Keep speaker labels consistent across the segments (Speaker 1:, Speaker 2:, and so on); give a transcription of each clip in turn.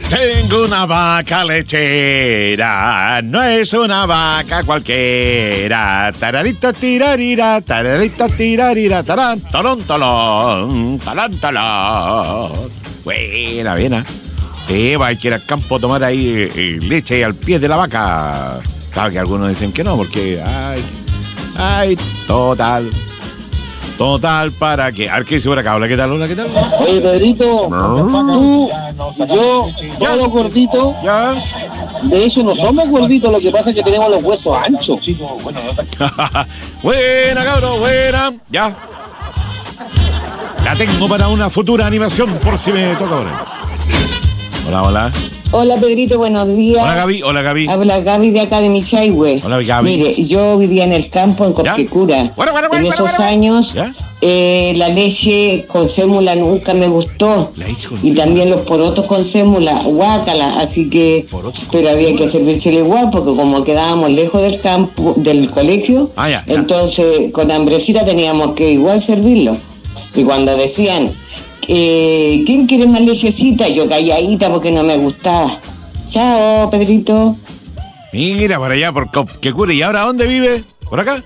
Speaker 1: Tengo una vaca lechera, no es una vaca cualquiera. Tararita tirarira, tarán, tolón, tolón, talán, talón. Buena, buena. Va a ir al campo a tomar ahí leche al pie de la vaca. Claro que algunos dicen que no, porque total, ¿para qué? A ver, ¿qué dice por acá? Hola, ¿qué tal? Hola, ¿qué tal?
Speaker 2: Oye, Pedrito, tú, yo, todos los gorditos,
Speaker 1: ¿Ya?
Speaker 2: de hecho no somos gorditos, lo que pasa es que tenemos los huesos anchos.
Speaker 1: Buena, cabrón, buena. Ya. La tengo para una futura animación, por si me toca ahora. Hola, hola.
Speaker 3: Hola Pedrito, buenos días.
Speaker 1: Hola, Gaby. Hola, Gaby.
Speaker 3: Habla Gaby de acá de Michayhue.
Speaker 1: Hola, Gaby.
Speaker 3: Mire, yo vivía en el campo en Cosquecura. En esos años, la leche con sémula nunca me gustó. Y también los porotos con sémula, guácala. Así que, pero había que servírselo igual, porque como quedábamos lejos del campo, del colegio, entonces con hambrecita teníamos que igual servirlo. Y cuando decían, ¿quién quiere más lechecita? Yo calladita porque no me gustaba. Chao, Pedrito.
Speaker 1: Mira, para allá, por Cosquecura. ¿Y ahora dónde vive? ¿Por acá?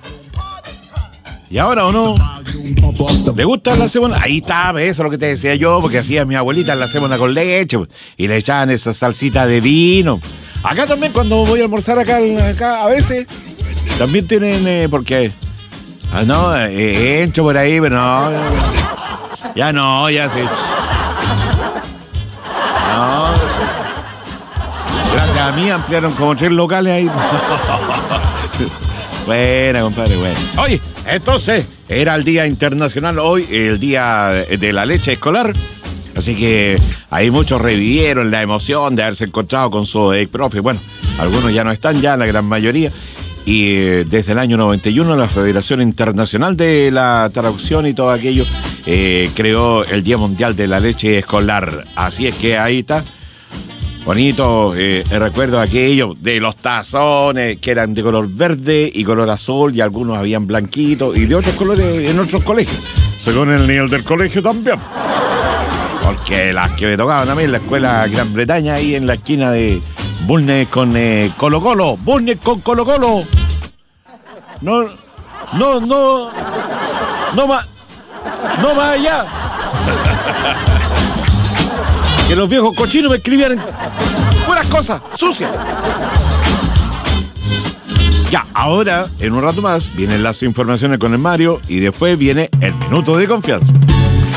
Speaker 1: ¿Y ahora o no? ¿Le gusta la cebolla? Ahí está, eso es lo que te decía yo, porque hacía mi abuelita la cebolla con leche y le echaban esa salsita de vino. Acá también, cuando voy a almorzar acá a veces, también tienen, porque... encho por ahí, pero no... Ya se... No. Gracias a mí ampliaron como 3 locales ahí. Buena, compadre, buena. Oye, entonces, era el Día Internacional hoy, el Día de la Leche Escolar. Así que ahí muchos revivieron la emoción de haberse encontrado con su ex profe. Bueno, algunos ya no están, ya la gran mayoría. Y desde el año 91 la Federación Internacional de la Traducción y todo aquello creó el Día Mundial de la Leche Escolar. Así es que ahí está. Bonito, recuerdo aquello de los tazones que eran de color verde y color azul y algunos habían blanquitos y de otros colores en otros colegios, según el nivel del colegio también. Porque las que me tocaban a mí en la escuela Gran Bretaña, ahí en la esquina de Bulnes con Colo-Colo, Bulnes con Colo-Colo. No más allá. Que los viejos cochinos me escribían puras cosas sucias. Ya, ahora, en un rato más, vienen las informaciones con el Mario y después viene el Minuto de Confianza.